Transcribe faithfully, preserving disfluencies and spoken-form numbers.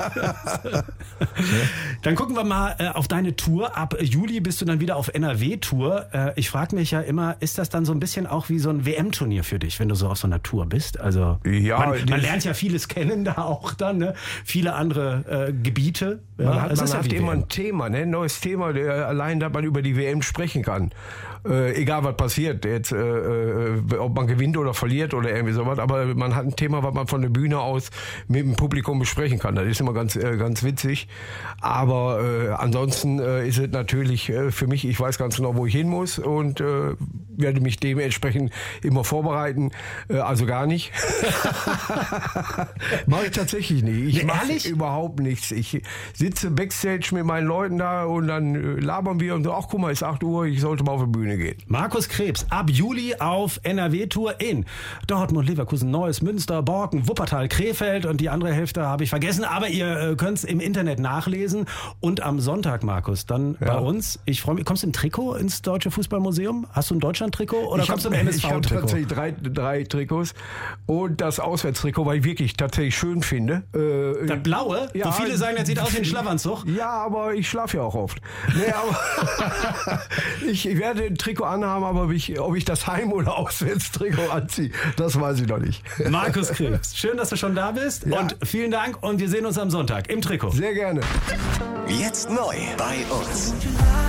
Dann gucken wir mal äh, auf deine Tour. Ab Juli bist du dann wieder auf N R W-Tour. Äh, ich frage mich ja immer, ist das dann so ein bisschen auch wie so ein W M-Turnier für dich, wenn du so auf so einer Tour bist? Also ja, man, man lernt ja vieles kennen da auch dann, ne? Viele andere äh, Gebiete. Ja, man hat, es man ist ja hat wie immer W M. ein Thema, ne? ein neues Thema, der, allein, dass man über die W M sprechen kann. Äh, egal was passiert, jetzt, äh, äh, ob man gewinnt oder verliert oder irgendwie sowas, aber man hat ein Thema, was man von der Bühne aus mit dem Publikum besprechen kann. Das ist immer ganz, äh, ganz witzig. Aber äh, ansonsten äh, ist es natürlich äh, für mich, ich weiß ganz genau, wo ich hin muss und äh, werde mich dementsprechend immer vorbereiten. Äh, also gar nicht. Mache ich tatsächlich nicht. Ich Nee, mache ehrlich? überhaupt nichts. Ich sitze Backstage mit meinen Leuten da und dann äh, labern wir und so, ach guck mal, ist acht Uhr, ich sollte mal auf die Bühne gehen. Markus Krebs, ab Juli auf N R W-Tour in Dortmund, Leverkusen, Neuss, Münster, Borken, Wuppertal, Krefeld und die andere Hälfte habe ich vergessen, aber ihr äh, könnt es im Internet nachlesen. Und am Sonntag, Markus, dann Ja. bei uns, ich freue mich, kommst du im Trikot ins Deutsche Fußballmuseum? Hast du ein Deutschland-Trikot oder ich kommst hab, du im ich habe M S V-Trikot? tatsächlich drei, drei Trikots und das Auswärtstrikot, weil ich wirklich tatsächlich schön finde. Äh, Das blaue, Ja, wo viele sagen, das sieht aus wie ein Schlafanzug. Ja, aber ich schlafe ja auch oft. Nee, aber ich, ich werde ein Trikot anhaben, aber ob ich, ob ich das Heim- oder Auswärtstrikot anziehe, das weiß ich noch nicht. Markus Krebs, schön, dass du schon da bist Ja. und vielen Dank und wir sehen uns am Sonntag im Trikot. Sehr gerne. Jetzt neu bei uns.